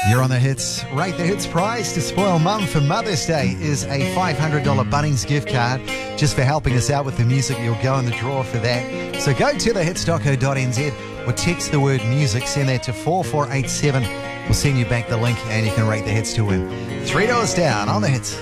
You're on the hits. Rate the Hits prize to spoil mum for Mother's Day is a $500 Bunnings gift card. Just for helping us out with the music, you'll go in the draw for that. So go to thehits.co.nz or text the word music, send that to 4487. We'll send you back the link and you can rate the hits to win. $3 down on the hits.